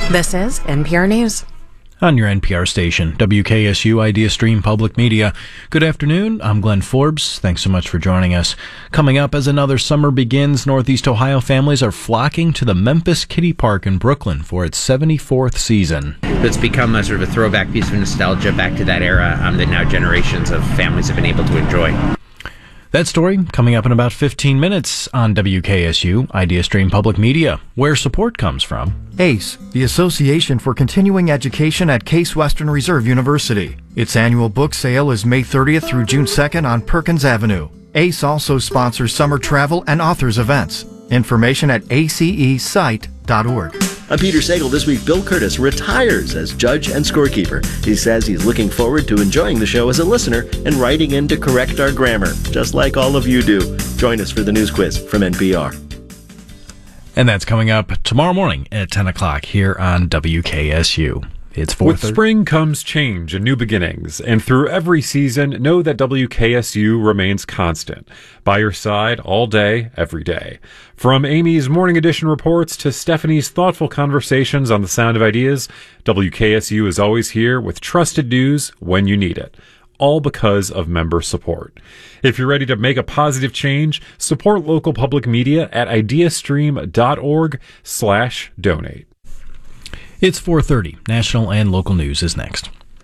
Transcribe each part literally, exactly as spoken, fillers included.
This is N P R News. On your N P R station, W K S U IdeaStream Public Media. Good afternoon, I'm Glenn Forbes. Thanks so much for joining us. Coming up as another summer begins, Northeast Ohio families are flocking to the Memphis Kiddie Park in Brooklyn for its seventy-fourth season. It's become a sort of a throwback piece of nostalgia back to that era um, that now generations of families have been able to enjoy. That story coming up in about fifteen minutes on W K S U IdeaStream Public Media, where support comes from A C E, the Association for Continuing Education at Case Western Reserve University. Its annual book sale is May thirtieth through June second on Perkins Avenue. A C E also sponsors summer travel and authors events. Information at A C E site dot org. I'm Peter Sagal. This week, Bill Curtis retires as judge and scorekeeper. He says he's looking forward to enjoying the show as a listener and writing in to correct our grammar, just like all of you do. Join us for the news quiz from N P R. And that's coming up tomorrow morning at ten o'clock here on W K S U. It's four With spring comes change and new beginnings, and through every season, know that W K S U remains constant, by your side all day, every day. From Amy's Morning Edition reports to Stephanie's thoughtful conversations on the sound of ideas, W K S U is always here with trusted news when you need it, all because of member support. If you're ready to make a positive change, support local public media at ideastream.org slash donate. It's four thirty. National and local news is next.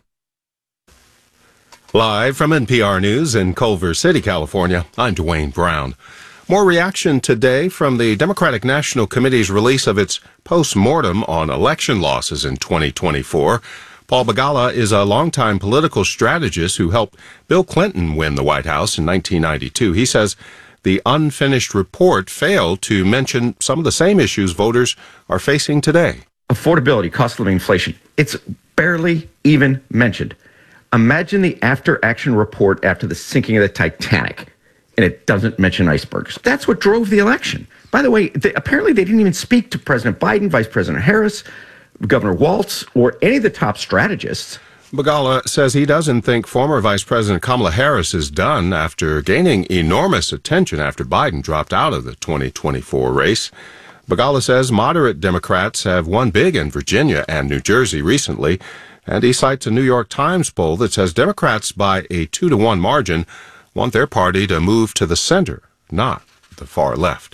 Live from N P R News in Culver City, California, I'm Dwayne Brown. More reaction today from the Democratic National Committee's release of its post-mortem on election losses in twenty twenty-four. Paul Begala is a longtime political strategist who helped Bill Clinton win the White House in nineteen ninety-two. He says the unfinished report failed to mention some of the same issues voters are facing today. Affordability, cost of living, inflation. It's barely even mentioned. Imagine the after-action report after the sinking of the Titanic, and it doesn't mention icebergs. That's what drove the election. By the way, they, apparently they didn't even speak to President Biden, Vice President Harris, Governor Walz, or any of the top strategists. Begala says he doesn't think former Vice President Kamala Harris is done after gaining enormous attention after Biden dropped out of the twenty twenty-four race. Begala says moderate Democrats have won big in Virginia and New Jersey recently, and he cites a New York Times poll that says Democrats by a two to one margin want their party to move to the center, not the far left.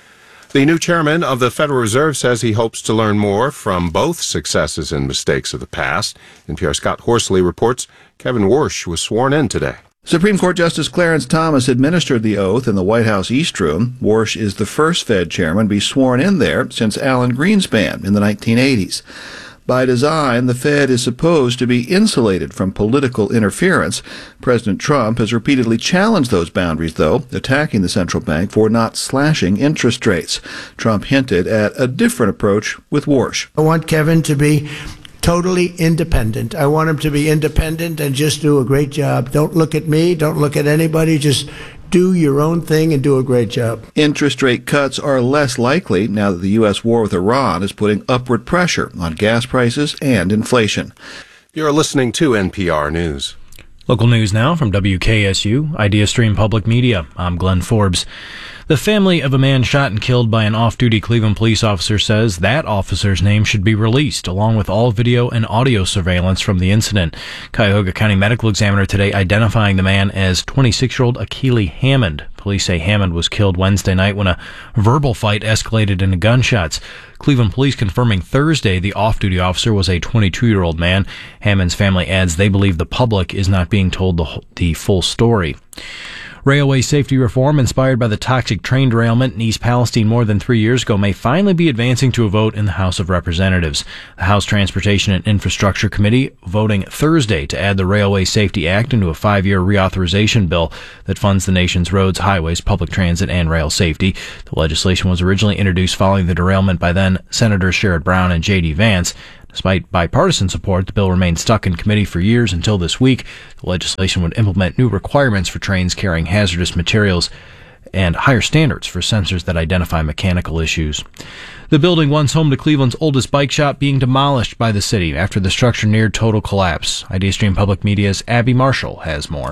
The new chairman of the Federal Reserve says he hopes to learn more from both successes and mistakes of the past. N P R Scott Horsley reports Kevin Warsh was sworn in today. Supreme Court Justice Clarence Thomas administered the oath in the White House East Room. Warsh is the first Fed chairman to be sworn in there since Alan Greenspan in the nineteen eighties. By design, the Fed is supposed to be insulated from political interference. President Trump has repeatedly challenged those boundaries, though, attacking the central bank for not slashing interest rates. Trump hinted at a different approach with Warsh. I want Kevin to be totally independent. I want him to be independent and just do a great job. Don't look at me. Don't look at anybody. Just do your own thing and do a great job. Interest rate cuts are less likely now that the U S war with Iran is putting upward pressure on gas prices and inflation. You're listening to N P R News. Local news now from W K S U, IdeaStream Public Media. I'm Glenn Forbes. The family of a man shot and killed by an off-duty Cleveland police officer says that officer's name should be released, along with all video and audio surveillance from the incident. Cuyahoga County Medical Examiner today identifying the man as twenty-six-year-old Akili Hammond. Police say Hammond was killed Wednesday night when a verbal fight escalated into gunshots. Cleveland police confirming Thursday the off-duty officer was a twenty-two-year-old man. Hammond's family adds they believe the public is not being told the, the full story. Railway safety reform inspired by the toxic train derailment in East Palestine more than three years ago may finally be advancing to a vote in the House of Representatives. The House Transportation and Infrastructure Committee voting Thursday to add the Railway Safety Act into a five-year reauthorization bill that funds the nation's roads, highways, public transit, and rail safety. The legislation was originally introduced following the derailment by then Senators Sherrod Brown and J D. Vance. Despite bipartisan support, the bill remained stuck in committee for years until this week. The legislation would implement new requirements for trains carrying hazardous materials and higher standards for sensors that identify mechanical issues. The building once home to Cleveland's oldest bike shop being demolished by the city after the structure neared total collapse. IdeaStream Public Media's Abby Marshall has more.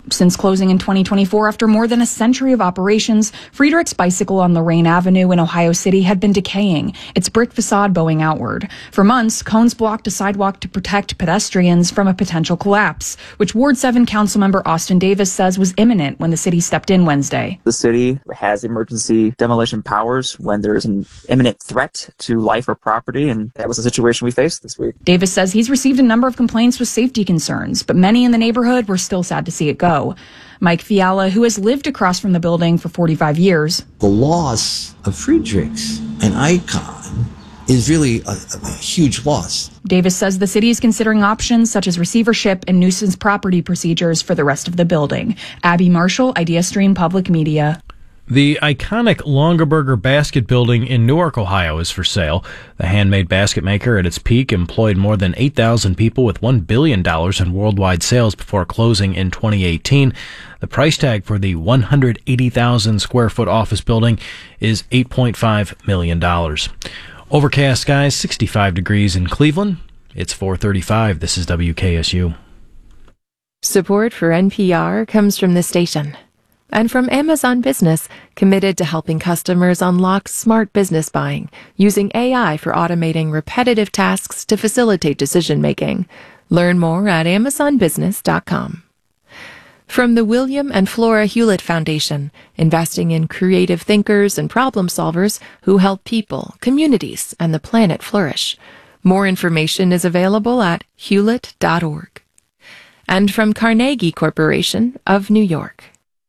Since closing in twenty twenty-four after more than a century of operations, Friedrich's Bicycle on Lorraine Avenue in Ohio City had been decaying, its brick facade bowing outward. For months, cones blocked a sidewalk to protect pedestrians from a potential collapse, which Ward seven Councilmember Austin Davis says was imminent when the city stepped in Wednesday. The city has emergency demolition powers when there is an imminent threat to life or property, and that was the situation we faced this week. Davis says he's received a number of complaints with safety concerns, but many in the neighborhood were still sad to see it go. Mike Fiala, who has lived across from the building for forty-five years. The loss of Friedrichs, an icon, is really a, a huge loss. Davis says the city is considering options such as receivership and nuisance property procedures for the rest of the building. Abby Marshall, IdeaStream Public Media. The iconic Longaberger Basket Building in Newark, Ohio is for sale. The handmade basket maker at its peak employed more than eight thousand people with one billion dollars in worldwide sales before closing in twenty eighteen. The price tag for the one hundred eighty thousand square foot office building is eight point five million dollars. Overcast skies, sixty-five degrees in Cleveland. It's four thirty-five. This is W K S U. Support for N P R comes from this station. And from Amazon Business, committed to helping customers unlock smart business buying, using A I for automating repetitive tasks to facilitate decision-making. Learn more at amazon business dot com. From the William and Flora Hewlett Foundation, investing in creative thinkers and problem solvers who help people, communities, and the planet flourish. More information is available at hewlett dot org. And from Carnegie Corporation of New York.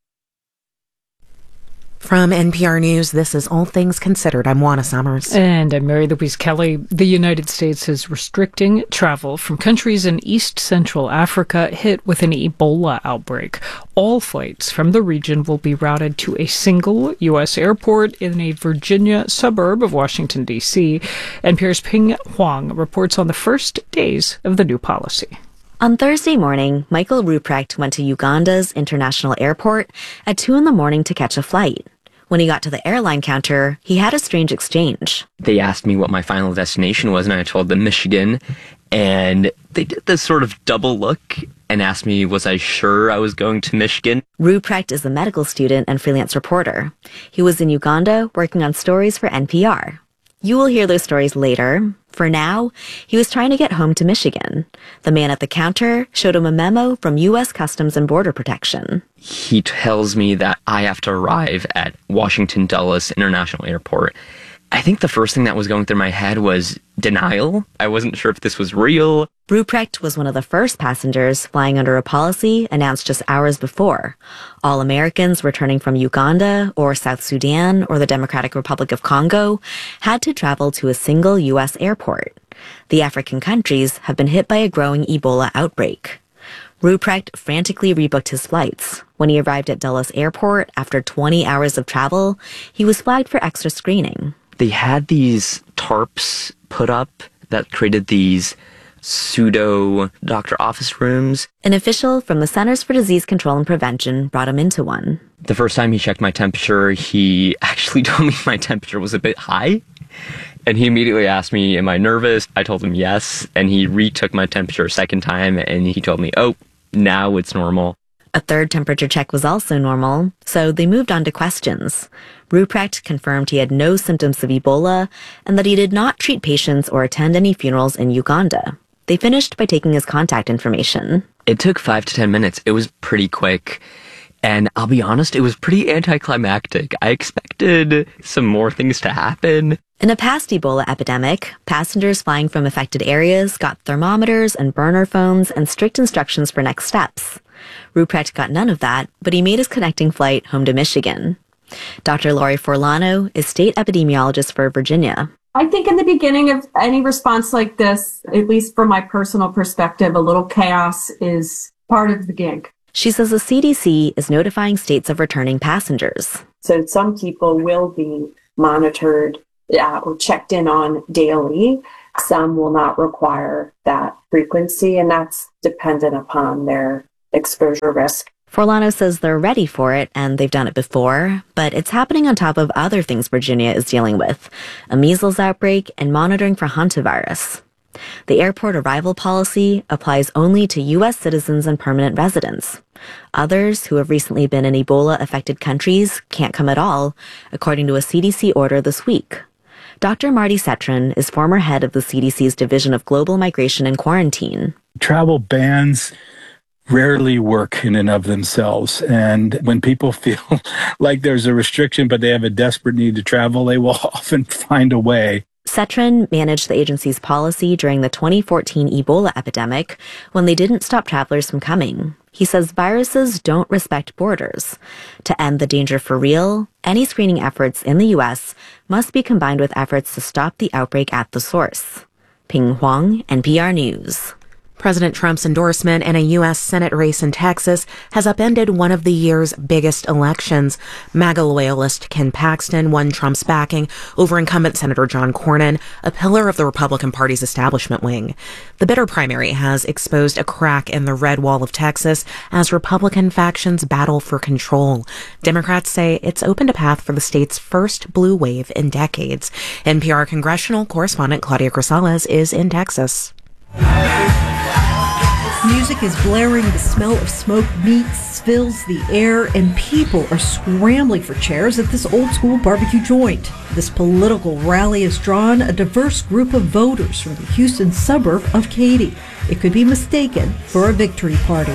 From N P R News, this is All Things Considered. I'm Juana Summers. And I'm Mary Louise Kelly. The United States is restricting travel from countries in East Central Africa hit with an Ebola outbreak. All flights from the region will be routed to a single U S airport in a Virginia suburb of Washington, D C N P R's Ping Huang reports on the first days of the new policy. On Thursday morning, Michael Ruprecht went to Uganda's international airport at two in the morning to catch a flight. When he got to the airline counter, he had a strange exchange. They asked me what my final destination was, and I told them Michigan. And they did this sort of double look and asked me, was I sure I was going to Michigan? Ruprecht is a medical student and freelance reporter. He was in Uganda working on stories for N P R. You will hear those stories later. For now, he was trying to get home to Michigan. The man at the counter showed him a memo from U S Customs and Border Protection. He tells me that I have to arrive at Washington Dulles International Airport. I think the first thing that was going through my head was denial. I wasn't sure if this was real. Ruprecht was one of the first passengers flying under a policy announced just hours before. All Americans returning from Uganda or South Sudan or the Democratic Republic of Congo had to travel to a single U S airport. The African countries have been hit by a growing Ebola outbreak. Ruprecht frantically rebooked his flights. When he arrived at Dulles Airport after twenty hours of travel, he was flagged for extra screening. They had these tarps put up that created these pseudo doctor office rooms. An official from the Centers for Disease Control and Prevention brought him into one. The first time he checked my temperature, he actually told me my temperature was a bit high. And he immediately asked me, am I nervous? I told him yes. And he retook my temperature a second time and he told me, oh, now it's normal. A third temperature check was also normal, so they moved on to questions. Ruprecht confirmed he had no symptoms of Ebola and that he did not treat patients or attend any funerals in Uganda. They finished by taking his contact information. It took five to ten minutes. It was pretty quick. And I'll be honest, it was pretty anticlimactic. I expected some more things to happen. In a past Ebola epidemic, passengers flying from affected areas got thermometers and burner phones and strict instructions for next steps. Ruprecht got none of that, but he made his connecting flight home to Michigan. Doctor Lori Forlano is state epidemiologist for Virginia. I think in the beginning of any response like this, at least from my personal perspective, a little chaos is part of the gig. She says the C D C is notifying states of returning passengers. So some people will be monitored uh, or checked in on daily. Some will not require that frequency, and that's dependent upon their exposure risk. Forlano says they're ready for it, and they've done it before, but it's happening on top of other things Virginia is dealing with, a measles outbreak and monitoring for hantavirus. The airport arrival policy applies only to U S citizens and permanent residents. Others who have recently been in Ebola-affected countries can't come at all, according to a C D C order this week. Doctor Marty Cetron is former head of the C D C's Division of Global Migration and Quarantine. Travel bans rarely work in and of themselves. And when people feel like there's a restriction, but they have a desperate need to travel, they will often find a way. Cetron managed the agency's policy during the twenty fourteen Ebola epidemic when they didn't stop travelers from coming. He says viruses don't respect borders. To end the danger for real, any screening efforts in the U S must be combined with efforts to stop the outbreak at the source. Ping Huang, N P R News. President Trump's endorsement in a U S Senate race in Texas has upended one of the year's biggest elections. MAGA loyalist Ken Paxton won Trump's backing over incumbent Senator John Cornyn, a pillar of the Republican Party's establishment wing. The bitter primary has exposed a crack in the red wall of Texas as Republican factions battle for control. Democrats say it's opened a path for the state's first blue wave in decades. N P R congressional correspondent Claudia Crisales is in Texas. Music is blaring, the smell of smoked meats fills the air, and people are scrambling for chairs at this old-school barbecue joint. This political rally has drawn a diverse group of voters from the Houston suburb of Katy. It could be mistaken for a victory party.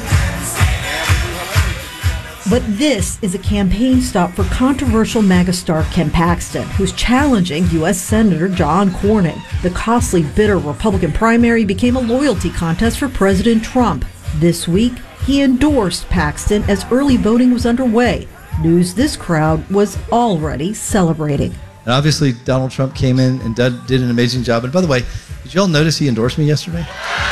But this is a campaign stop for controversial MAGA star Ken Paxton, who's challenging U S Senator John Cornyn. The costly, bitter Republican primary became a loyalty contest for President Trump. This week, he endorsed Paxton as early voting was underway. News this crowd was already celebrating. And obviously, Donald Trump came in and did, did an amazing job. And by the way, did you all notice he endorsed me yesterday?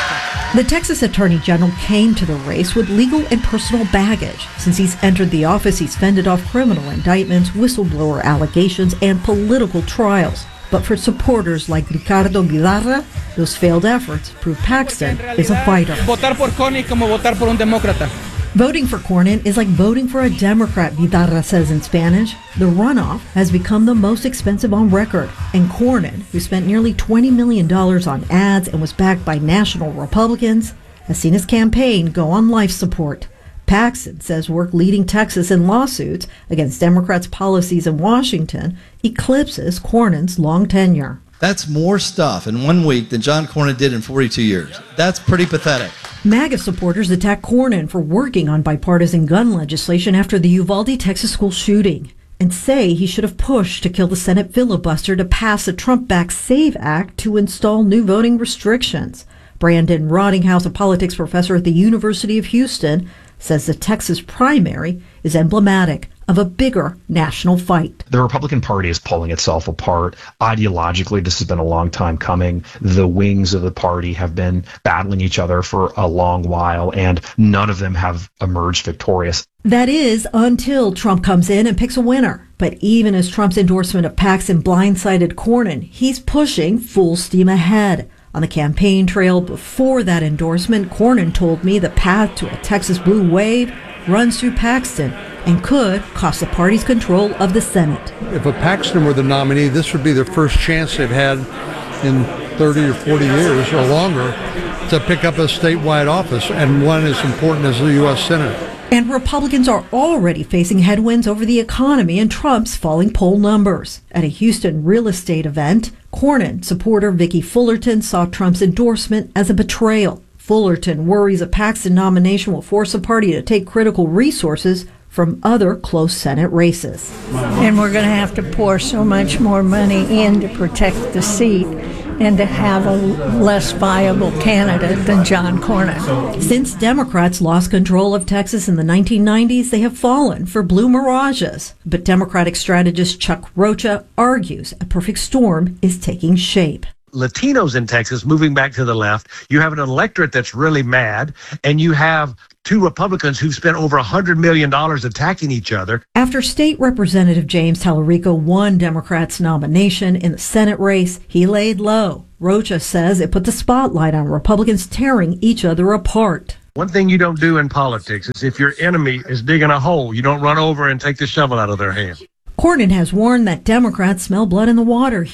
The Texas Attorney General came to the race with legal and personal baggage. Since he's entered the office, he's fended off criminal indictments, whistleblower allegations, and political trials. But for supporters like Ricardo Villarra, those failed efforts prove Paxton is a fighter. Votar por Cornyn como votar por un demócrata. Voting for Cornyn is like voting for a Democrat, Villarra says in Spanish. The runoff has become the most expensive on record, and Cornyn, who spent nearly twenty million dollars on ads and was backed by national Republicans, has seen his campaign go on life support. Paxton says work leading Texas in lawsuits against Democrats' policies in Washington eclipses Cornyn's long tenure. That's more stuff in one week than John Cornyn did in forty-two years. That's pretty pathetic. MAGA supporters attack Cornyn for working on bipartisan gun legislation after the Uvalde, Texas school shooting and say he should have pushed to kill the Senate filibuster to pass a Trump-backed SAVE Act to install new voting restrictions. Brandon Rottinghouse, a politics professor at the University of Houston, says the Texas primary is emblematic of a bigger national fight. The Republican Party is pulling itself apart. Ideologically, this has been a long time coming. The wings of the party have been battling each other for a long while, and none of them have emerged victorious. That is, until Trump comes in and picks a winner. But even as Trump's endorsement of Paxton blindsided Cornyn, he's pushing full steam ahead. On the campaign trail before that endorsement, Cornyn told me the path to a Texas blue wave runs through Paxton and could cost the party's control of the Senate. If a Paxton were the nominee, this would be the first chance they've had in thirty or forty years or longer to pick up a statewide office, and one as important as the U S Senate. And Republicans are already facing headwinds over the economy and Trump's falling poll numbers. At a Houston real estate event, Cornyn supporter Vicki Fullerton saw Trump's endorsement as a betrayal. Fullerton worries a Paxton nomination will force the party to take critical resources from other close Senate races. And we're going to have to pour so much more money in to protect the seat and to have a less viable candidate than John Cornyn. Since Democrats lost control of Texas in the nineteen nineties, they have fallen for blue mirages. But Democratic strategist Chuck Rocha argues a perfect storm is taking shape. Latinos in Texas moving back to the left. You have an electorate that's really mad, and you have two Republicans who've spent over one hundred million dollars attacking each other. After State Representative James Tallarico won Democrats' nomination in the Senate race, he laid low. Rocha says it put the spotlight on Republicans tearing each other apart. One thing you don't do in politics is if your enemy is digging a hole, you don't run over and take the shovel out of their hand. Cornyn has warned that Democrats smell blood in the water here.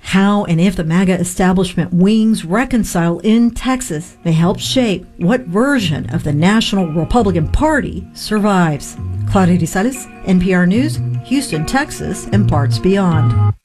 How and if the MAGA establishment wings reconcile in Texas may help shape what version of the National Republican Party survives. Claudia Rizales, N P R News, Houston, Texas, and parts beyond.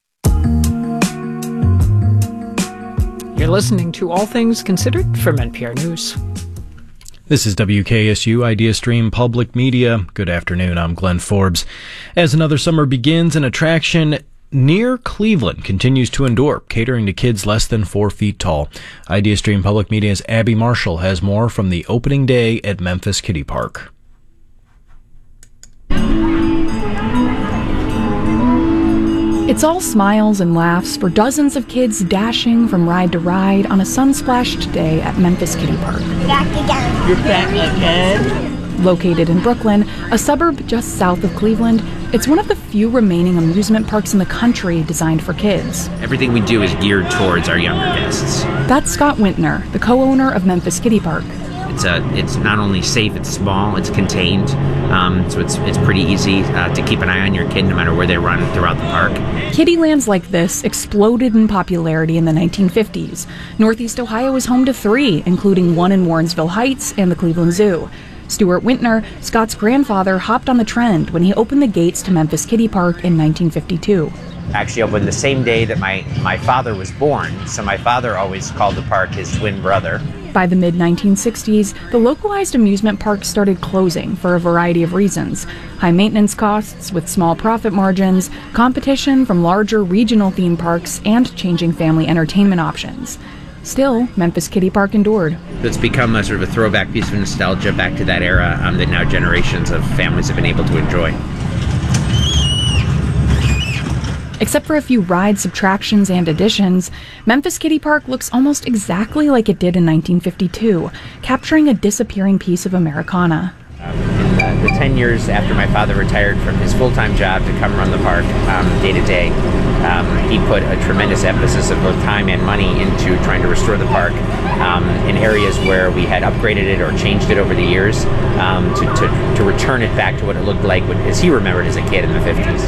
You're listening to All Things Considered from N P R News. This is W K S U Idea Stream Public Media. Good afternoon, I'm Glenn Forbes. As another summer begins, an attraction near Cleveland continues to endure, catering to kids less than four feet tall. Idea Stream Public Media's Abby Marshall has more from the opening day at Memphis Kiddie Park. It's all smiles and laughs for dozens of kids dashing from ride to ride on a sun-splashed day at Memphis Kiddie Park. Back again. You're back again. Located in Brooklyn, a suburb just south of Cleveland, it's one of the few remaining amusement parks in the country designed for kids. Everything we do is geared towards our younger guests. That's Scott Wintner, the co-owner of Memphis Kiddie Park. It's a, it's not only safe, it's small, it's contained, um, so it's it's pretty easy uh, to keep an eye on your kid no matter where they run throughout the park. Kiddielands like this exploded in popularity in the nineteen fifties. Northeast Ohio is home to three, including one in Warrensville Heights and the Cleveland Zoo. Stuart Wintner, Scott's grandfather, hopped on the trend when he opened the gates to Memphis Kiddie Park in nineteen fifty-two. Actually opened the same day that my, my father was born, so my father always called the park his twin brother. By the mid nineteen sixties, the localized amusement parks started closing for a variety of reasons. High maintenance costs with small profit margins, competition from larger regional theme parks, and changing family entertainment options. Still, Memphis Kiddie Park endured. It's become a sort of a throwback piece of nostalgia back to that era um, that now generations of families have been able to enjoy. Except for a few ride subtractions and additions, Memphis Kiddie Park looks almost exactly like it did in nineteen fifty-two, capturing a disappearing piece of Americana. Um, in the, the ten years after my father retired from his full-time job to come run the park um, day to day, um, he put a tremendous emphasis of both time and money into trying to restore the park um, in areas where we had upgraded it or changed it over the years um, to, to, to return it back to what it looked like when, as he remembered as a kid in the fifties.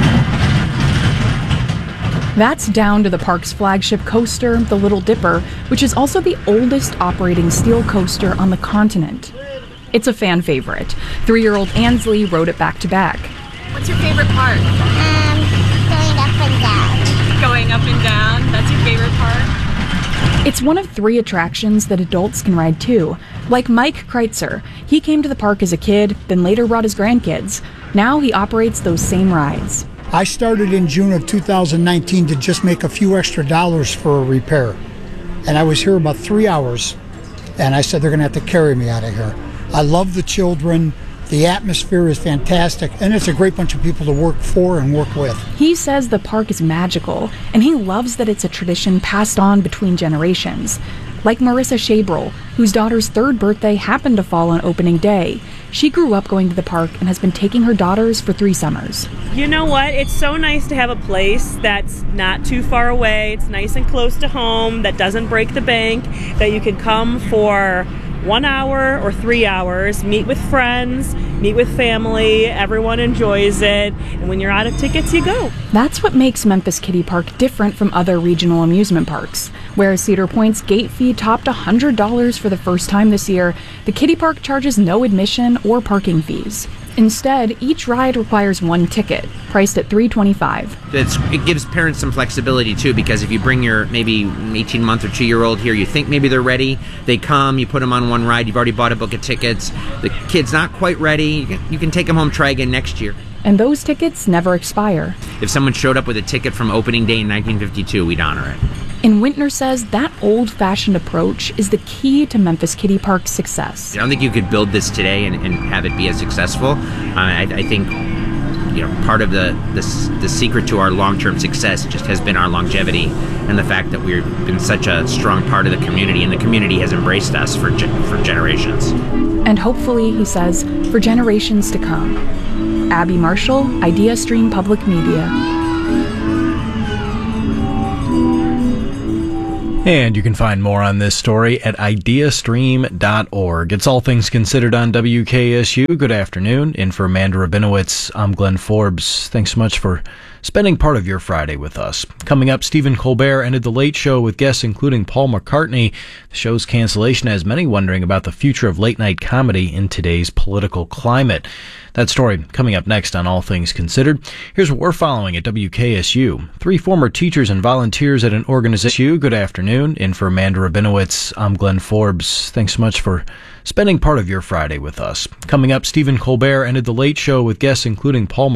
That's down to the park's flagship coaster, the Little Dipper, which is also the oldest operating steel coaster on the continent. It's a fan favorite. Three-year-old Ansley rode it back to back. What's your favorite part? Um, going up and down. Going up and down? That's your favorite part? It's one of three attractions that adults can ride too. Like Mike Kreitzer. He came to the park as a kid, then later brought his grandkids. Now he operates those same rides. I started in June of two thousand nineteen to just make a few extra dollars for a repair. And I was here about three hours, and I said they're going to have to carry me out of here. I love the children. The atmosphere is fantastic, and it's a great bunch of people to work for and work with. He says the park is magical, and he loves that it's a tradition passed on between generations. Like Marissa Shabrel, whose daughter's third birthday happened to fall on opening day. She grew up going to the park and has been taking her daughters for three summers. You know what? It's so nice to have a place that's not too far away. It's nice and close to home, that doesn't break the bank, that you can come for one hour or three hours, meet with friends, meet with family, everyone enjoys it, and when you're out of tickets, you go. That's what makes Memphis Kiddie Park different from other regional amusement parks. Whereas Cedar Point's gate fee topped one hundred dollars for the first time this year, the Kiddie Park charges no admission or parking fees. Instead, each ride requires one ticket, priced at three dollars and twenty-five cents. It's, it gives parents some flexibility too, because if you bring your maybe eighteen month or two year old here, you think maybe they're ready, they come, you put them on one ride, you've already bought a book of tickets, the kid's not quite ready, you can, you can take them home, try again next year. And those tickets never expire. If someone showed up with a ticket from opening day in nineteen fifty-two, we'd honor it. And Wintner says that old-fashioned approach is the key to Memphis Kiddie Park's success. I don't think you could build this today and, and have it be as successful. Uh, I, I think you know part of the, the the secret to our long-term success just has been our longevity and the fact that we've been such a strong part of the community, and the community has embraced us for ge- for generations. And hopefully, he says, for generations to come. Abby Marshall, Idea Stream Public Media. And you can find more on this story at ideastream dot org. It's All Things Considered on W K S U. Good afternoon. In for Amanda Rabinowitz, I'm Glenn Forbes. Thanks so much for spending part of your Friday with us. Coming up, Stephen Colbert ended the Late Show with guests including Paul McCartney. The show's cancellation has many wondering about the future of late-night comedy in today's political climate. That story coming up next on All Things Considered. Here's what we're following at W K S U. Three former teachers and volunteers at an organization. Good afternoon. In for Amanda Rabinowitz, I'm Glenn Forbes. Thanks so much for spending part of your Friday with us. Coming up, Stephen Colbert ended the Late Show with guests including Paul